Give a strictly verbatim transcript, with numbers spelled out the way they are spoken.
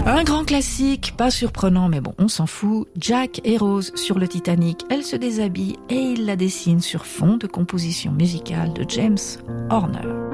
Un grand classique, pas surprenant, mais bon, on s'en fout. Jack et Rose sur le Titanic, elle se déshabille et il la dessine sur fond de composition musicale de James Horner.